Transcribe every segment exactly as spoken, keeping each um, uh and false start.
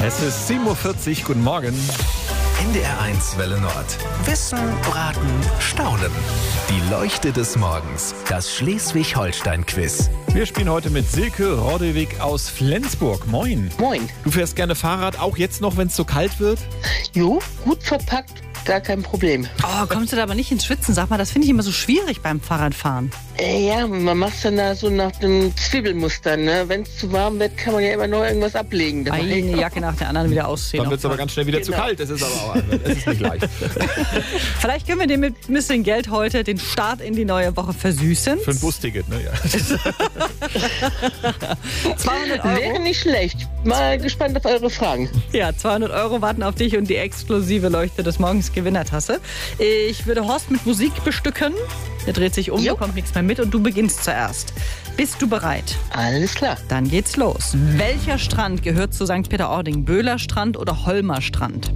Es ist sieben Uhr vierzig, guten Morgen. N D R eins Welle Nord. Wissen, Raten, Staunen. Die Leuchte des Morgens. Das Schleswig-Holstein-Quiz. Wir spielen heute mit Silke Rodewig aus Flensburg. Moin. Moin. Du fährst gerne Fahrrad, auch jetzt noch, wenn es so kalt wird? Jo, gut verpackt, gar kein Problem. Oh, kommst du da aber nicht ins Schwitzen? Sag mal, das finde ich immer so schwierig beim Fahrradfahren. Äh, ja, man macht dann da so nach dem Zwiebelmuster, ne? Wenn es zu warm wird, kann man ja immer noch irgendwas ablegen. dabei. Eine Jacke nach der anderen wieder ausziehen. Dann wird es aber ganz schnell wieder Genau. zu kalt. Es ist aber auch es ist nicht leicht. Vielleicht können wir dir mit ein bisschen Geld heute den Start in die neue Woche versüßen. Für ein Busticket, ne? Ja. zweihundert Euro. Wäre nicht schlecht. Mal gespannt auf eure Fragen. Ja, zweihundert Euro warten auf dich und die exklusive Leuchte des Morgens Gewinnertasse. Ich würde Horst mit Musik bestücken. Der dreht sich um, Jo. bekommt nichts mehr mit und du beginnst zuerst. Bist du bereit? Alles klar. Dann geht's los. Welcher Strand gehört zu Sankt Peter-Ording? Böhler Strand oder Holmer Strand?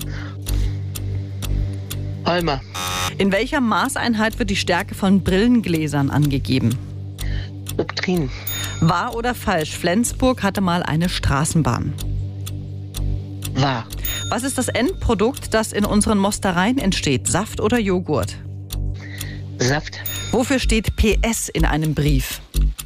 Holmer. In welcher Maßeinheit wird die Stärke von Brillengläsern angegeben? Doktrin. Wahr oder falsch? Flensburg hatte mal eine Straßenbahn. Wahr. Was ist das Endprodukt, das in unseren Mostereien entsteht? Saft oder Joghurt? Saft. Wofür steht P S in einem Brief?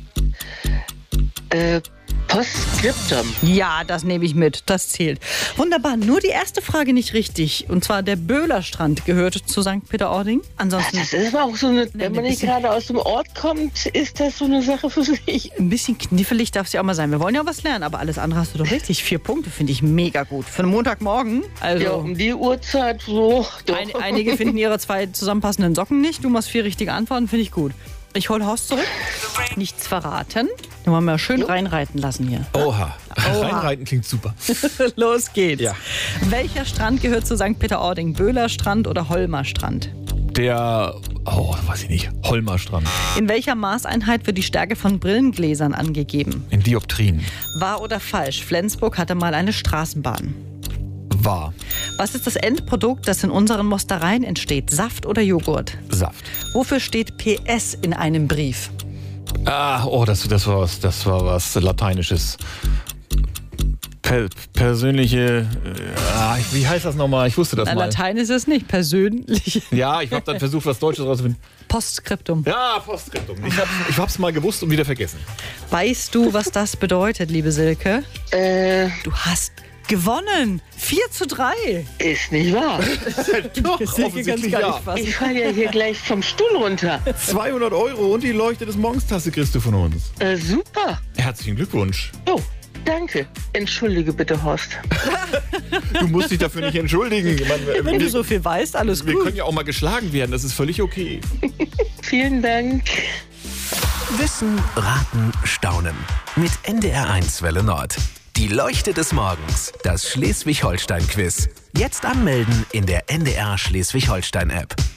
Äh, Postskriptum. Ja, das nehme ich mit. Das zählt. Wunderbar. Nur die erste Frage nicht richtig. Und zwar der Böhler Strand gehört zu Sankt Peter-Ording. Ansonsten Das ist aber auch so eine, wenn man ein nicht bisschen- gerade aus dem Ort kommt, ist das so eine Sache für sich. ein bisschen knifflig darf es ja auch mal sein. Wir wollen ja was lernen, aber alles andere hast du doch richtig. Vier Punkte finde ich mega gut. Für einen Montagmorgen. Also Ja, um die Uhrzeit so. Doch. ein, einige finden ihre zwei zusammenpassenden Socken nicht. Du machst vier richtige Antworten, finde ich gut. Ich hole Horst zurück. Nichts verraten. Den wollen wir schön reinreiten lassen hier. Oha. Reinreiten klingt super. Los geht's. Ja. Welcher Strand gehört zu Sankt Peter-Ording? Böhler Strand oder Holmer Strand? Der, oh, weiß ich nicht, Holmer Strand. In welcher Maßeinheit wird die Stärke von Brillengläsern angegeben? In Dioptrien. Wahr oder falsch? Flensburg hatte mal eine Straßenbahn. Wahr. Was ist das Endprodukt, das in unseren Mostereien entsteht? Saft oder Joghurt? Saft. Wofür steht P S in einem Brief? Ah, oh, das, das war was, das war was Lateinisches. Per, persönliche, äh, ah, ich- wie heißt das nochmal? Ich wusste das Na, mal. Latein ist es nicht. Persönlich. Ja, ich habe dann versucht, was Deutsches rauszufinden. Postskriptum. Ja, Postskriptum. Ich hab's, ich hab's mal gewusst und wieder vergessen. Weißt du, was das bedeutet, liebe Silke? Äh, Du hast gewonnen. vier zu drei. ist nicht wahr. Doch, Silke kann's gar nicht fassen. Ich falle ja hier gleich vom Stuhl runter. zweihundert Euro und die Leuchte des Morgenstasse kriegst du von uns. Äh, super. Herzlichen Glückwunsch. Oh, danke. Entschuldige bitte, Horst. Du musst dich dafür nicht entschuldigen. Man, Wenn du wir, so viel weißt, alles wir gut. können ja auch mal geschlagen werden, das ist völlig okay. Vielen Dank. Wissen, Raten, Staunen. Mit N D R eins Welle Nord. Die Leuchte des Morgens. Das Schleswig-Holstein-Quiz. Jetzt anmelden in der N D R Schleswig-Holstein-App.